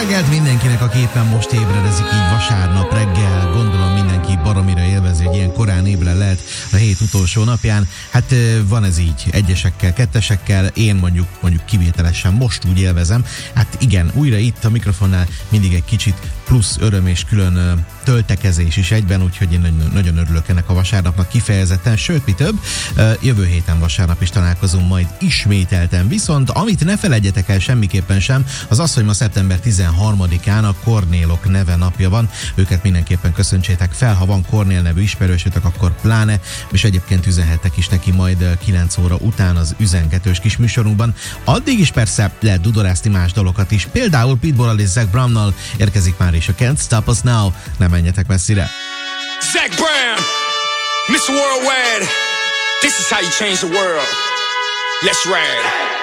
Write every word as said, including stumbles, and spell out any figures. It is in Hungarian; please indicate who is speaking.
Speaker 1: reggelt mindenkinek, aki éppen most ébredezik így vasárnap reggel. Gondolom mindenki baromira élvezi, hogy ilyen korán ébren lehet a hét utolsó napján. Hát van ez így, egyesekkel, kettesekkel, én mondjuk mondjuk kivételesen most úgy élvezem. Hát igen, újra itt a mikrofonnál mindig egy kicsit plusz öröm és külön töltekezés is egyben, úgyhogy én nagyon örülök ennek a vasárnapnak kifejezetten, sőt, mi több, jövő héten vasárnap is találkozunk majd ismételten, viszont amit ne feledjetek el semmiképpen sem, az az, hogy ma szeptember tizenharmadikán a Kornélok neve napja van, őket mindenképpen köszöntsétek fel, ha van Kornél nevű ismerősötök, akkor pláne, és egyébként üzenhettek is neki majd kilenc óra után az üzengetős kis műsorunkban. Addig is persze lehet dudorászni más dalokat is, például Pitbull és Zac Brownnal érkezik már is a Can't Stop Us Now, nem menjetek messzire.
Speaker 2: Zac Brown, mister Worldwide, this is how you change the world. Let's ride.